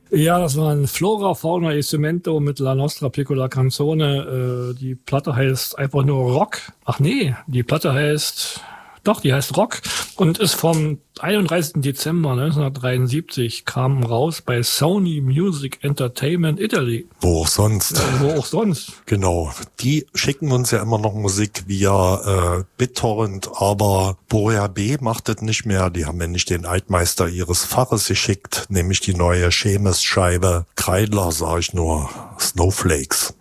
Ja, das war ein Flora, Fauna e Cemento mit La Nostra Piccola Canzone. Die Platte heißt einfach nur Rock. Ach nee, die Platte heißt... Doch, die heißt Rock und ist vom 31. Dezember 1973, kam raus bei Sony Music Entertainment Italy. Wo auch sonst. Wo auch sonst. Genau. Die schicken uns ja immer noch Musik via BitTorrent, aber Borea B macht das nicht mehr. Die haben mir nicht den Altmeister ihres Faches geschickt, nämlich die neue Schemes-Scheibe. Kreidler, sag ich nur, Snowflakes.